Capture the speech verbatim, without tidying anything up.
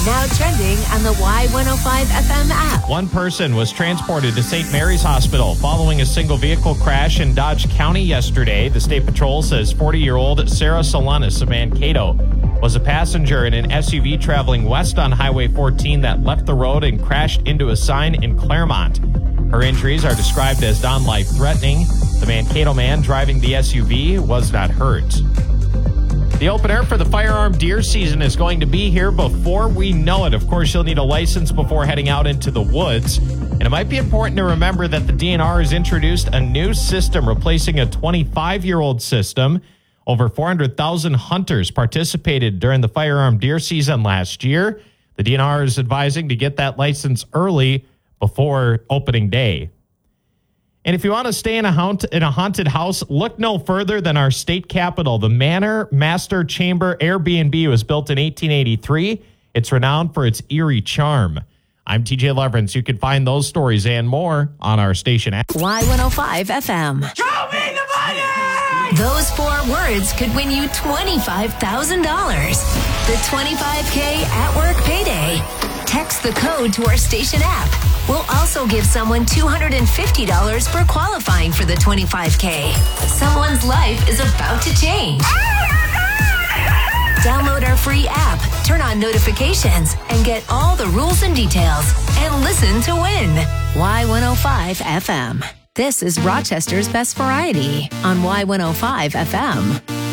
Now trending on the Y one oh five F M app. One person was transported to Saint Mary's Hospital following a single vehicle crash in Dodge County yesterday. The state patrol says forty-year-old Sarah Solanas of Mankato was a passenger in an S U V traveling west on Highway fourteen that left the road and crashed into a sign in Claremont. Her injuries are described as non-life-threatening. The Mankato man driving the S U V was not hurt. The opener for the firearm deer season is going to be here before we know it. Of course, you'll need a license before heading out into the woods. And it might be important to remember that the D N R has introduced a new system replacing a twenty-five-year-old system. Over four hundred thousand hunters participated during the firearm deer season last year. The D N R is advising to get that license early before opening day. And if you want to stay in a, haunt, in a haunted house, look no further than our state capitol. The Manor Master Chamber Airbnb was built in eighteen eighty-three. It's renowned for its eerie charm. I'm T J Leverance. You can find those stories and more on our station app. Y one oh five F M. Show me the money! Those four words could win you twenty-five thousand dollars. The twenty-five K at work payday. Text the code to our station app. We'll also give someone two hundred fifty dollars for qualifying for the twenty-five K. Someone's life is about to change. Download our free app, turn on notifications, and get all the rules and details. And listen to win. Y one oh five F M. This is Rochester's Best Variety on Y one oh five F M.